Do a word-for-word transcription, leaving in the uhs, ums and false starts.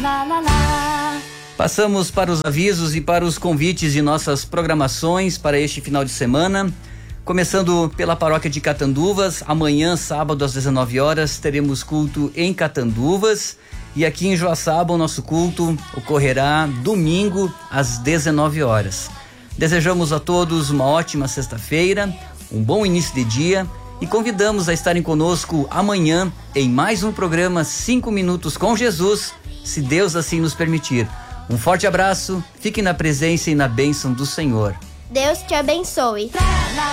lá, lá, lá. Passamos para os avisos e para os convites de nossas programações para este final de semana. Começando pela paróquia de Catanduvas, amanhã, sábado, às dezenove horas, teremos culto em Catanduvas. E aqui em Joaçaba, o nosso culto ocorrerá domingo, às dezenove horas. Desejamos a todos uma ótima sexta-feira, um bom início de dia e convidamos a estarem conosco amanhã em mais um programa Cinco Minutos com Jesus, se Deus assim nos permitir. Um forte abraço, fiquem na presença e na bênção do Senhor. Deus te abençoe.